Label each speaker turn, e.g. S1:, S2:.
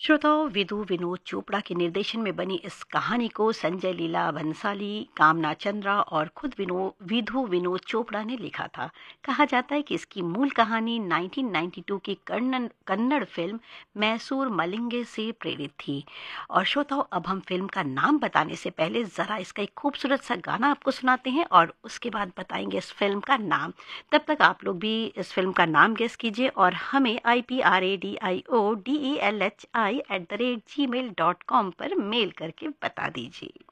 S1: श्रोताओं, विदु विनोद चोपड़ा के निर्देशन में बनी इस कहानी को संजय लीला भंसाली, कामना चंद्रा और खुद विधु विनोद चोपड़ा ने लिखा था। कहा जाता है कि इसकी मूल कहानी 1992 की कन्नड़ फिल्म मैसूर मलिंगे से प्रेरित थी। और श्रोताओं, अब हम फिल्म का नाम बताने से पहले जरा इसका एक खूबसूरत सा गाना आपको सुनाते हैं और उसके बाद बताएंगे इस फिल्म का नाम। तब तक आप लोग भी इस फिल्म का नाम गेस कीजिए और हमें IPRADIODELHI@gmail.com पर मेल करके बता दीजिए।